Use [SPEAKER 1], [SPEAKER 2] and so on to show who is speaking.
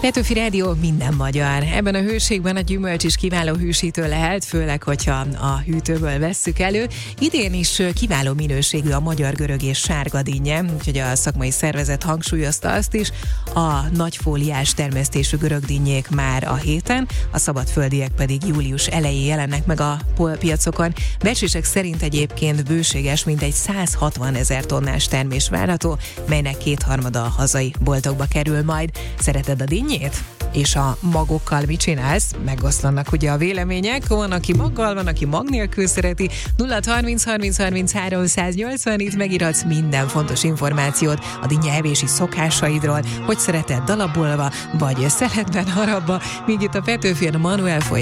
[SPEAKER 1] Petőfi Rádió, minden magyar. Ebben a hőségben a gyümölcs is kiváló hűsítő lehet, főleg, hogyha a hűtőből vesszük elő. Idén is kiváló minőségű a magyar görög és sárga dinnye, úgyhogy a szakmai szervezet hangsúlyozta azt is, a nagyfóliás termesztésű görög dinnyék már a héten, a szabadföldiek pedig július elején jelennek meg a piacokon. Becslések szerint egyébként bőséges, mintegy 160 000 tonnás termés várható, melynek 2/3 a hazai boltokba kerül majd. Szereted a dinnyét? És a magokkal mit csinálsz? Megoszlanak ugye a vélemények, van, aki maggal, van, aki mag nélkül szereti. 0-30 30 33 180, itt megírhatsz minden fontos információt a dinnye evési szokásaidról, hogy szereted dalabolva, vagy szeletben harabva, míg itt a Petőfin Manuel folytatja